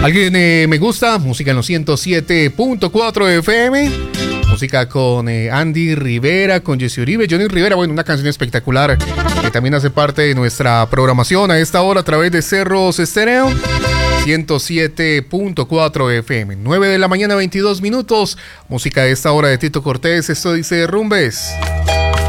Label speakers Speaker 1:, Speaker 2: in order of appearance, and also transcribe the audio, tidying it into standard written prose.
Speaker 1: Alguien me gusta, música en los 107.4 FM, música con Andy Rivera, con Jesse Uribe, Johnny Rivera, bueno, una canción espectacular que también hace parte de nuestra programación a esta hora a través de Cerros Estéreo, 107.4 FM, 9 de la mañana, 22 minutos, música a esta hora de Tito Cortés, esto dice Rumbes.